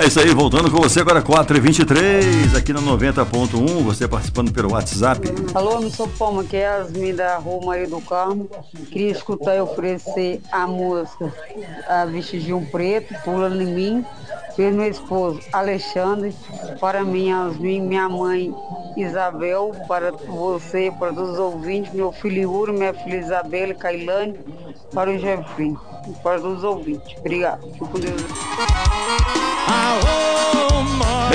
É isso aí, voltando com você agora 4h23, aqui na 90.1, você participando pelo WhatsApp. Alô, não sou Palma, que é Yasmin da Rua Maria do Carmo. Queria escutar e oferecer a música A Vestidinho Preto, Pulando em Mim, pelo meu esposo Alexandre, para mim, Yasmin, minha mãe Isabel, para você, para todos os ouvintes, meu filho Yuri, minha filha Isabela, Cailane, para o Jeffrey, para todos os ouvintes. Obrigado. Fico com Deus.